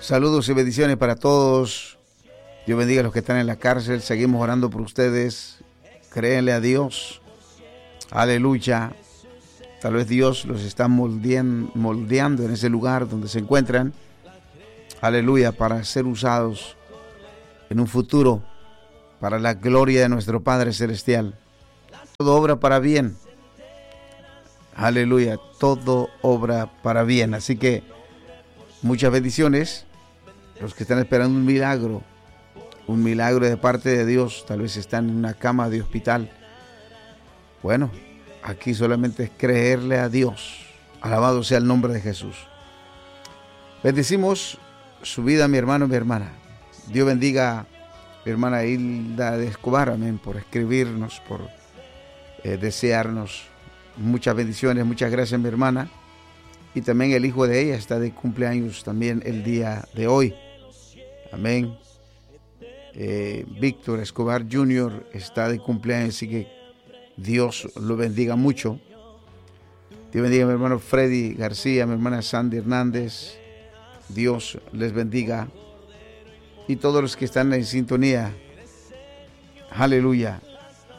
Saludos y bendiciones para todos. Dios bendiga a los que están en la cárcel. Seguimos orando por ustedes. Créanle a Dios. Aleluya. Tal vez Dios los está moldeando en ese lugar donde se encuentran. Aleluya, para ser usados en un futuro para la gloria de nuestro Padre Celestial. Todo obra para bien. Aleluya, todo obra para bien. Así que muchas bendiciones. Los que están esperando un milagro de parte de Dios, tal vez están en una cama de hospital. Bueno, aquí solamente es creerle a Dios. Alabado sea el nombre de Jesús. Bendecimos su vida, mi hermano y mi hermana. Dios bendiga a mi hermana Hilda de Escobar, amén, por escribirnos, por desearnos muchas bendiciones. Muchas gracias, mi hermana. Y también el hijo de ella está de cumpleaños también el día de hoy. Amén. Víctor Escobar Jr. está de cumpleaños, así que Dios lo bendiga mucho. Dios bendiga a mi hermano Freddy García, a mi hermana Sandy Hernández. Dios les bendiga. Y todos los que están en sintonía. Aleluya.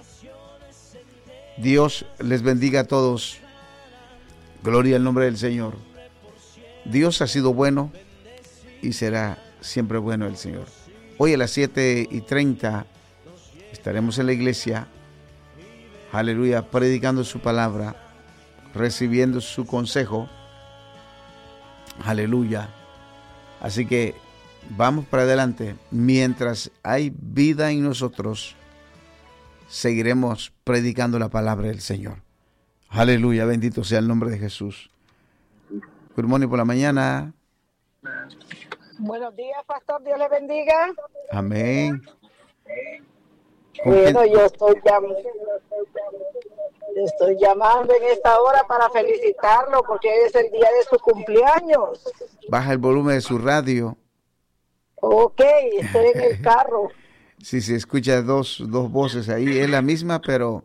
Dios les bendiga a todos. Gloria al nombre del Señor. Dios ha sido bueno y será siempre bueno el Señor. Hoy a las 7:30 estaremos en la iglesia. Aleluya, predicando su palabra, recibiendo su consejo. Aleluya. Así que vamos para adelante. Mientras hay vida en nosotros, seguiremos predicando la palabra del Señor. Aleluya, bendito sea el nombre de Jesús. Good morning por la mañana. Buenos días, pastor, Dios le bendiga. Amén. Bueno, yo estoy llamando en esta hora para felicitarlo porque hoy es el día de su cumpleaños. Baja el volumen de su radio. Ok, estoy en el carro. Sí, se escucha dos voces ahí. Es la misma, pero...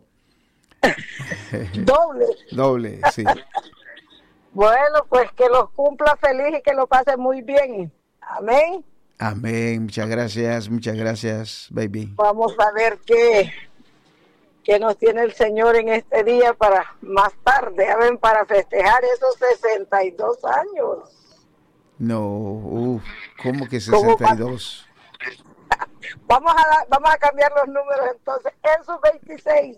Doble, sí. Bueno, pues que los cumpla feliz y que lo pase muy bien. Amén. Amén. Muchas gracias, baby. Vamos a ver qué nos tiene el Señor en este día para más tarde, amén, para festejar esos 62 años. No, ¿cómo que 62? Vamos a cambiar los números entonces, en sus 26.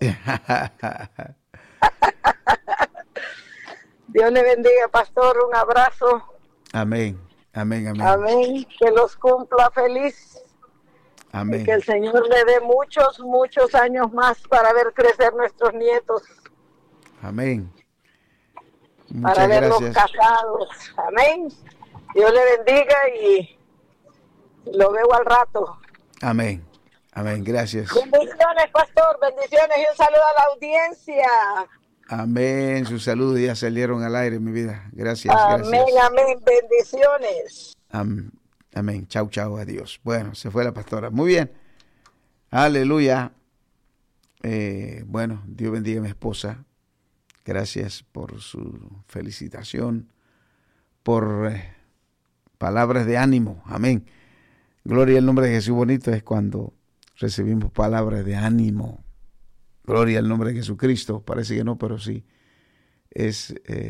Dios le bendiga, pastor, un abrazo. Amén, amén, amén. Amén, que los cumpla feliz. Amén. Y que el Señor le dé muchos, muchos años más para ver crecer nuestros nietos. Amén. Muchas para verlos gracias. casados. Amén. Dios le bendiga y lo veo al rato. Amén. Amén. Gracias. Bendiciones, pastor. Bendiciones y un saludo a la audiencia. Amén. Sus saludos ya salieron al aire, mi vida. Gracias. Amén, gracias. amén. Bendiciones. Amén. Chau, chau. Adiós. Bueno, se fue la pastora. Muy bien. Aleluya. Bueno, Dios bendiga a mi esposa. Gracias por su felicitación, por palabras de ánimo. Amén. Gloria al nombre de Jesús. Bonito es cuando recibimos palabras de ánimo. Gloria al nombre de Jesucristo. Parece que no, pero sí. Es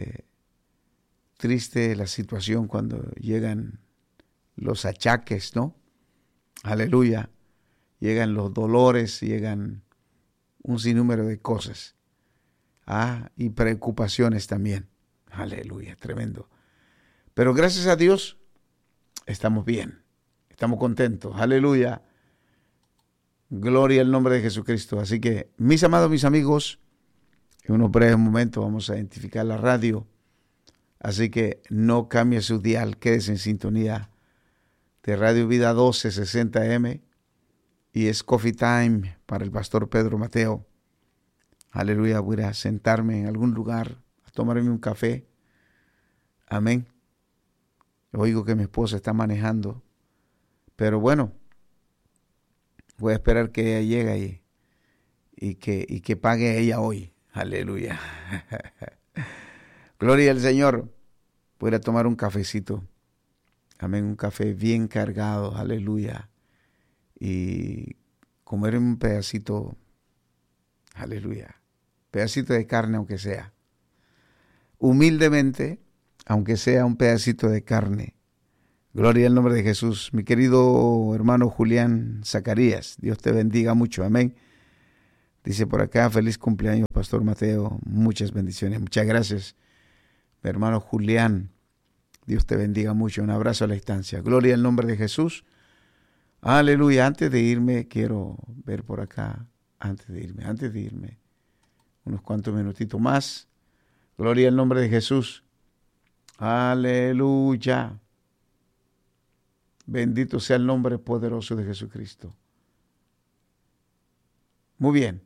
triste la situación cuando llegan los achaques, ¿no? Aleluya. Llegan los dolores, llegan un sinnúmero de cosas. Y preocupaciones también. Aleluya, tremendo. Pero gracias a Dios, estamos bien. Estamos contentos. Aleluya. Gloria al nombre de Jesucristo. Así que, mis amados, mis amigos, en unos breves momentos vamos a identificar la radio. Así que no cambie su dial, quédese en sintonía de Radio Vida 1260M. Y es Coffee Time para el pastor Pedro Mateo. Aleluya, voy a sentarme en algún lugar a tomarme un café. Amén. Oigo que mi esposa está manejando. Pero bueno, voy a esperar que ella llegue y que pague ella hoy. Aleluya. Gloria al Señor. Voy a tomar un cafecito. Amén, un café bien cargado, aleluya. Y comer un pedacito, aleluya, pedacito de carne aunque sea. Humildemente, aunque sea un pedacito de carne. Gloria al nombre de Jesús. Mi querido hermano Julián Zacarías, Dios te bendiga mucho, amén. Dice por acá, feliz cumpleaños, Pastor Mateo, muchas bendiciones, muchas gracias. Mi hermano Julián, Dios te bendiga mucho, un abrazo a la distancia. Gloria al nombre de Jesús. Aleluya. Antes de irme, quiero ver por acá, antes de irme, unos cuantos minutitos más. Gloria al nombre de Jesús. Aleluya. Bendito sea el nombre poderoso de Jesucristo. Muy bien.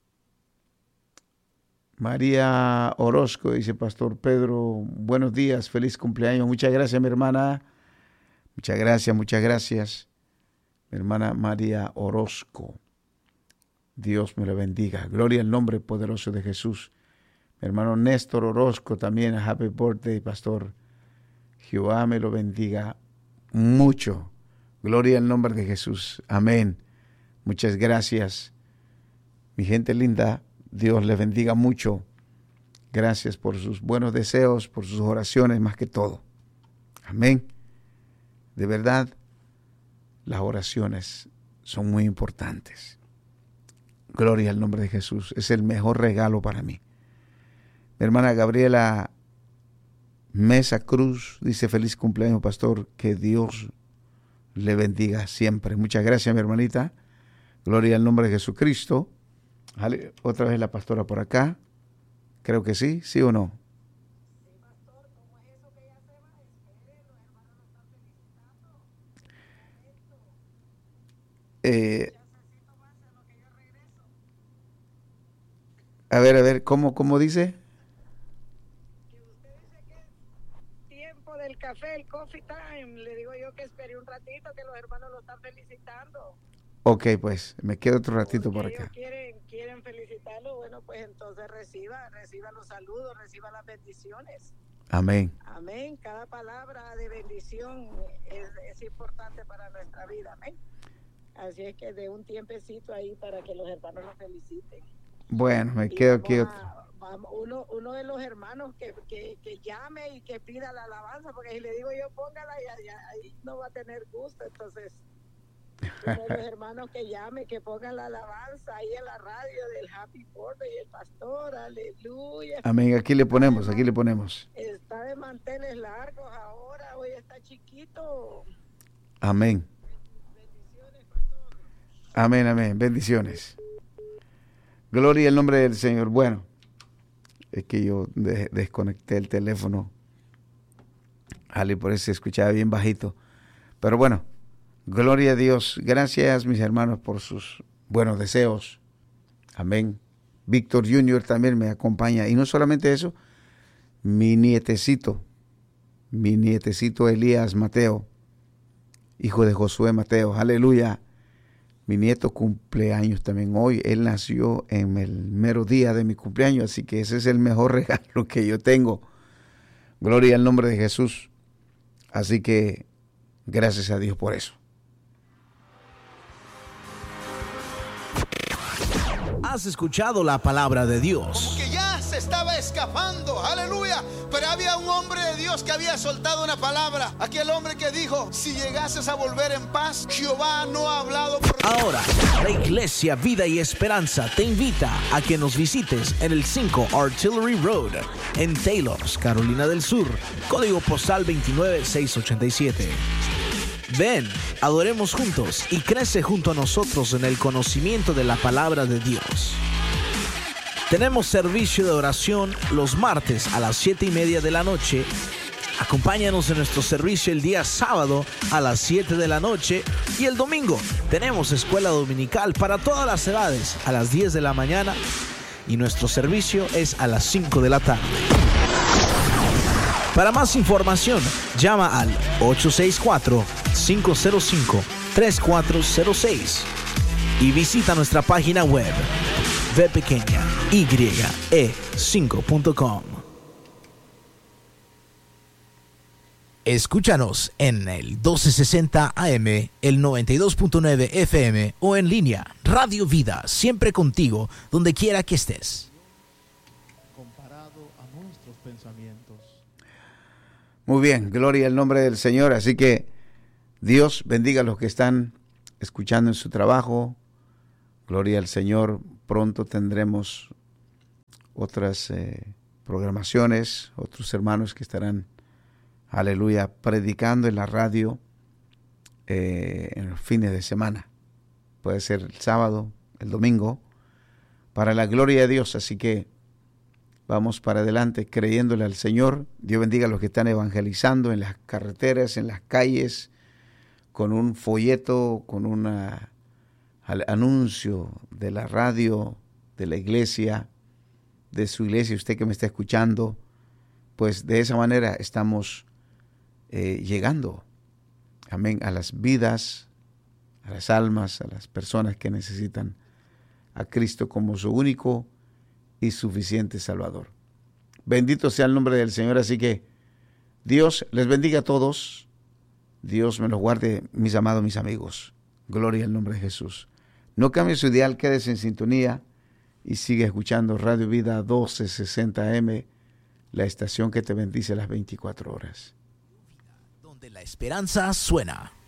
María Orozco dice, Pastor Pedro, buenos días, feliz cumpleaños. Muchas gracias, mi hermana. Muchas gracias. Mi hermana María Orozco. Dios me la bendiga. Gloria al nombre poderoso de Jesús. Mi hermano Néstor Orozco también, happy birthday, Pastor. Jehová me lo bendiga mucho. Gloria al nombre de Jesús. Amén. Muchas gracias. Mi gente linda, Dios les bendiga mucho. Gracias por sus buenos deseos, por sus oraciones más que todo. Amén. De verdad, las oraciones son muy importantes. Gloria al nombre de Jesús. Es el mejor regalo para mí. Mi hermana Gabriela Mesa Cruz dice, feliz cumpleaños, Pastor. Que Dios le bendiga siempre. Muchas gracias, mi hermanita. Gloria al nombre de Jesucristo. Otra vez la pastora por acá. Creo que sí, ¿sí o no? Sí, pastor, ¿cómo es eso que ya se va? Espere, los hermanos lo están felicitando. Necesito más en lo que yo regreso. A ver, ¿cómo dice? Que usted dice que es tiempo del café, el coffee time. Le digo yo que espere un ratito, que los hermanos lo están felicitando. Ok, pues me quedo otro ratito por Porque acá. ellos quieren felicitarlo. Bueno, pues entonces reciba los saludos, reciba las bendiciones. Amén. Amén. Cada palabra de bendición es importante para nuestra vida. Amén. Así es que de un tiempecito ahí para que los hermanos lo feliciten. Bueno, me Y quedo vamos aquí uno de los hermanos que llame y que pida la alabanza, porque si le digo yo póngala, ya ahí no va a tener gusto. Entonces, uno de los hermanos que llame, que ponga la alabanza ahí en la radio del Happy Birthday y el pastor, aleluya. Amén, aquí le ponemos. Está de manteles largos ahora, hoy está chiquito. Amén. Bendiciones, pastor. Amén, bendiciones. Gloria al nombre del Señor. Bueno, es que yo desconecté el teléfono. Por eso se escuchaba bien bajito. Pero bueno, gloria a Dios. Gracias, mis hermanos, por sus buenos deseos. Amén. Víctor Jr. también me acompaña. Y no solamente eso, mi nietecito Elías Mateo, hijo de Josué Mateo. Aleluya. Mi nieto cumple años también hoy. Él nació en el mero día de mi cumpleaños, así que ese es el mejor regalo que yo tengo. Gloria al nombre de Jesús. Así que gracias a Dios por eso. Has escuchado la palabra de Dios. Como que ya se estaba escapando, aleluya. Pero había un hombre de Dios que había soltado una palabra. Aquel hombre que dijo, si llegases a volver en paz, Jehová no ha hablado por ti. Ahora, la Iglesia Vida y Esperanza te invita a que nos visites en el 5 Artillery Road, en Taylors, Carolina del Sur, código postal 29687. Ven, adoremos juntos y crece junto a nosotros en el conocimiento de la palabra de Dios. Tenemos servicio de oración los martes a las 7:30 de la noche. Acompáñanos en nuestro servicio el día sábado a las 7 de la noche. Y el domingo tenemos escuela dominical para todas las edades a las 10 de la mañana. Y nuestro servicio es a las 5 de la tarde. Para más información, llama al 864-505-3406 y visita nuestra página web vpequeñaye5.com. Escúchanos en el 1260 AM, el 92.9 FM o en línea. Radio Vida, siempre contigo, donde quiera que estés. Comparado a nuestros pensamientos. Muy bien, gloria al nombre del Señor. Así que Dios bendiga a los que están escuchando en su trabajo. Gloria al Señor. Pronto tendremos otras programaciones, otros hermanos que estarán, aleluya, predicando en la radio en los fines de semana. Puede ser el sábado, el domingo, para la gloria de Dios. Así que vamos para adelante creyéndole al Señor. Dios bendiga a los que están evangelizando en las carreteras, en las calles, con un folleto, con un anuncio de la radio, de la iglesia, de su iglesia, usted que me está escuchando. Pues de esa manera estamos llegando, amén, a las vidas, a las almas, a las personas que necesitan a Cristo como su único y suficiente Salvador. Bendito sea el nombre del Señor. Así que Dios les bendiga a todos. Dios me los guarde, mis amados, mis amigos. Gloria al nombre de Jesús. No cambie su dial, quédese en sintonía y sigue escuchando Radio Vida 1260 AM, la estación que te bendice las 24 horas. Donde la esperanza suena.